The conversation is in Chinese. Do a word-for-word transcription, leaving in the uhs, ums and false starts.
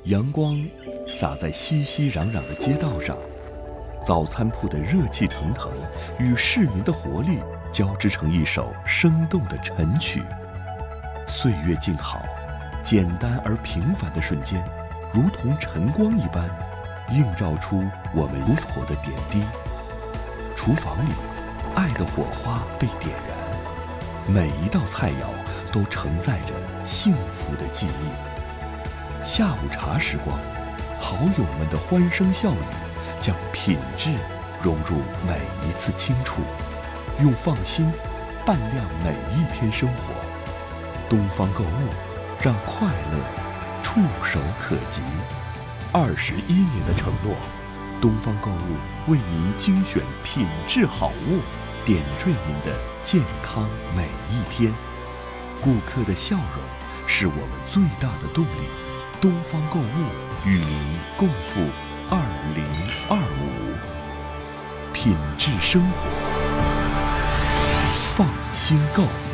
阳光洒在熙熙攘攘的街道上，早餐铺的热气腾腾与市民的活力交织成一首生动的晨曲。岁月静好，简单而平凡的瞬间，如同晨光一般，映照出我们生活的点滴。厨房里，爱的火花被点燃，每一道菜肴都承载着幸福的记忆。下午茶时光，好友们的欢声笑语将品质融入每一次清楚，用放心伴亮每一天生活。东方购物，让快乐触手可及。二十一年的承诺，东方购物为您精选品质好物，点缀您的健康每一天。顾客的笑容是我们最大的动力。东方购物与您共赴二零二五，品质生活，放心购。